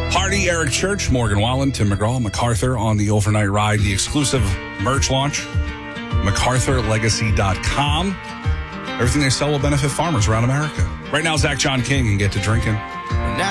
Hardy, Eric Church, Morgan Wallen, Tim McGraw, MacArthur on the overnight ride. The exclusive merch launch, MacArthurLegacy.com. Everything they sell will benefit farmers around America. Right now, Zach John King can get to drinking.